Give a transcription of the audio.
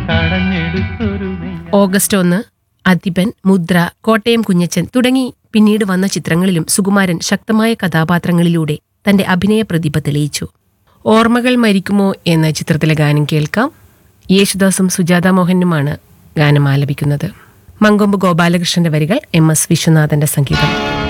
August 1, അധിപൻ, മുദ്ര, കോട്ടയം കുഞ്ഞച്ചൻ തുടങ്ങി പിന്നീട് വന്ന ചിത്രങ്ങളിലും സുകുമാരൻ ശക്തമായ കഥാപാത്രങ്ങളിലൂടെ തന്റെ അഭിനയ പ്രതിഭ തെളിയിച്ചു. ഓർമ്മകൾ മരിക്കുമോ എന്ന ചിത്രത്തിലെ ഗാനം കേൾക്കാം. യേശുദാസും സുജാത മോഹനുമാണ് ഗാനം ആലപിക്കുന്നത്. മങ്കൊമ്പ് ഗോപാലകൃഷ്ണന്റെ വരികൾ, MS വിശ്വനാഥന്റെ സംഗീതം.